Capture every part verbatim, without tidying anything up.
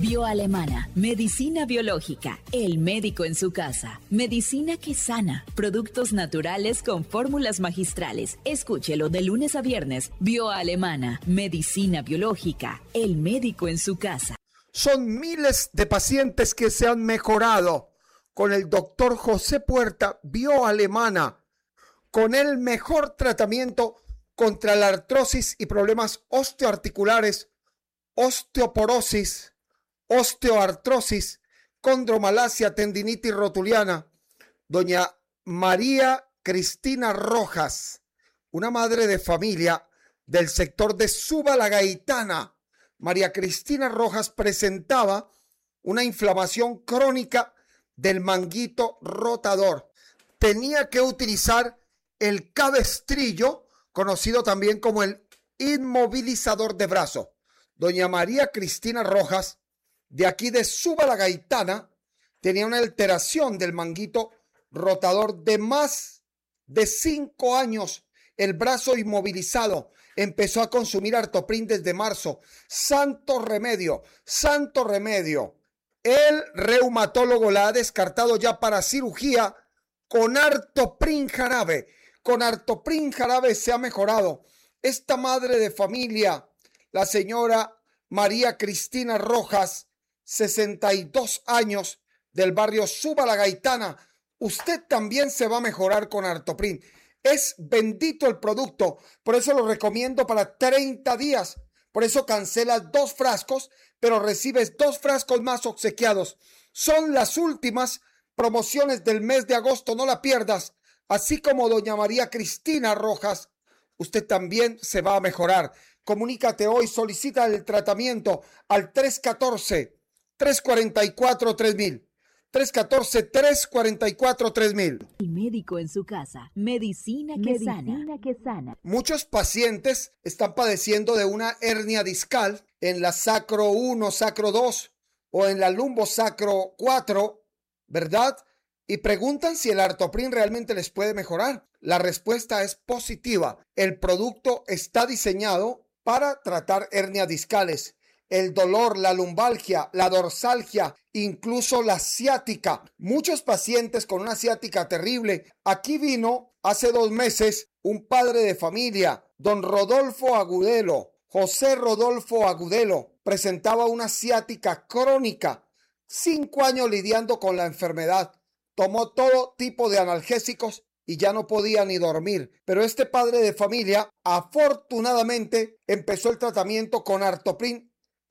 Bioalemana, medicina biológica, el médico en su casa, medicina que sana, productos naturales con fórmulas magistrales. Escúchelo de lunes a viernes. Bioalemana, medicina biológica, el médico en su casa. Son miles de pacientes que se han mejorado con el doctor José Puerta, Bioalemana, con el mejor tratamiento contra la artrosis y problemas osteoarticulares, osteoporosis, osteoartrosis, condromalacia, tendinitis rotuliana. Doña María Cristina Rojas, una madre de familia del sector de Suba la Gaitana. María Cristina Rojas presentaba una inflamación crónica del manguito rotador. Tenía que utilizar el cabestrillo, conocido también como el inmovilizador de brazo. Doña María Cristina Rojas, de aquí de Suba la Gaitana, tenía una alteración del manguito rotador de más de cinco años. El brazo inmovilizado. Empezó a consumir Artoprin desde marzo. Santo remedio, santo remedio. El reumatólogo la ha descartado ya para cirugía con Artoprin jarabe. Con Artoprin jarabe se ha mejorado. Esta madre de familia, la señora María Cristina Rojas, sesenta y dos años, del barrio Suba la Gaitana. Usted también se va a mejorar con Artoprin. Es bendito el producto, por eso lo recomiendo para treinta días. Por eso cancelas dos frascos, pero recibes dos frascos más obsequiados. Son las últimas promociones del mes de agosto, no la pierdas. Así como doña María Cristina Rojas, usted también se va a mejorar. Comunícate hoy, solicita el tratamiento al tres uno cuatro, tres cuatro cuatro, tres mil. tres uno cuatro, tres cuatro cuatro, tres mil. El médico en su casa. Medicina que Medicina sana. que sana. Muchos pacientes están padeciendo de una hernia discal en la sacro uno, sacro dos o en la lumbosacro cuatro, ¿verdad? Y preguntan si el Artoprin realmente les puede mejorar. La respuesta es positiva. El producto está diseñado para tratar hernias discales. El dolor, la lumbalgia, la dorsalgia, incluso la ciática. Muchos pacientes con una ciática terrible. Aquí vino hace dos meses un padre de familia, don Rodolfo Agudelo. José Rodolfo Agudelo presentaba una ciática crónica. Cinco años lidiando con la enfermedad. Tomó todo tipo de analgésicos y ya no podía ni dormir. Pero este padre de familia, afortunadamente, empezó el tratamiento con Artoprin.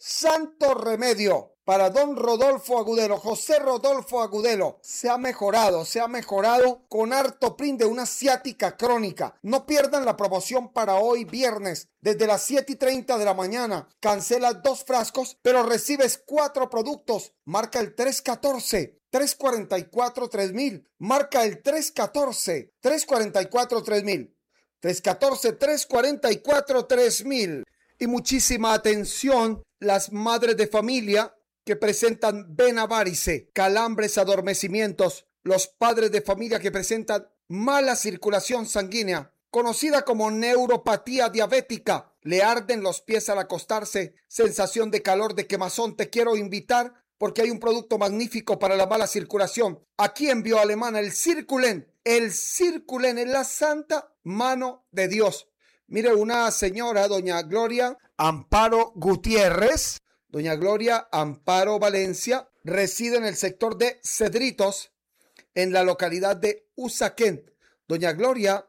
Santo remedio para don Rodolfo Agudelo. José Rodolfo Agudelo se ha mejorado, se ha mejorado con Artoprin de una ciática crónica. No pierdan la promoción para hoy viernes desde las siete y treinta de la mañana. Cancelas dos frascos, pero recibes cuatro productos. Marca el tres uno cuatro, tres cuatro cuatro, tres mil. Marca el tres uno cuatro, tres cuatro cuatro, tres mil. tres uno cuatro, tres cuatro cuatro, tres mil. Y muchísima atención, las madres de familia que presentan vena varice, calambres, adormecimientos, los padres de familia que presentan mala circulación sanguínea, conocida como neuropatía diabética, le arden los pies al acostarse, sensación de calor, de quemazón. Te quiero invitar porque hay un producto magnífico para la mala circulación. Aquí en Bioalemana, el Circulen, el Circulen es la santa mano de Dios. Mire, una señora, doña Gloria Amparo Gutiérrez, doña Gloria Amparo Valencia, reside en el sector de Cedritos, en la localidad de Usaquén. Doña Gloria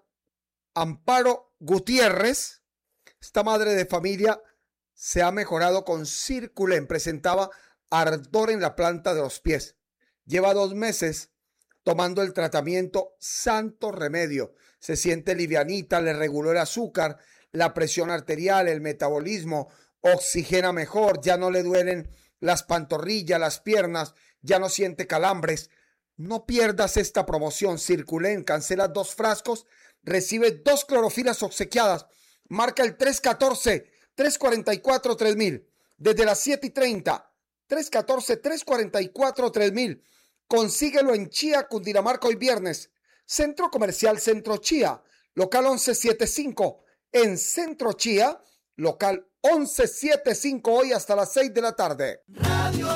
Amparo Gutiérrez, esta madre de familia, se ha mejorado con Circulen. Presentaba ardor en la planta de los pies. Lleva dos meses tomando el tratamiento Santo Remedio. Se siente livianita, le reguló el azúcar, la presión arterial, el metabolismo, oxigena mejor, ya no le duelen las pantorrillas, las piernas, ya no siente calambres. No pierdas esta promoción. Circulen, cancela dos frascos, recibe dos clorofilas obsequiadas. Marca el tres uno cuatro, tres cuatro cuatro, tres mil. Desde las siete y treinta, tres uno cuatro, tres cuatro cuatro, tres mil. Consíguelo en Chía, Cundinamarca, hoy viernes. Centro Comercial Centro Chía, local once setenta y cinco. En Centro Chía, local once setenta y cinco, hoy hasta las seis de la tarde. Radio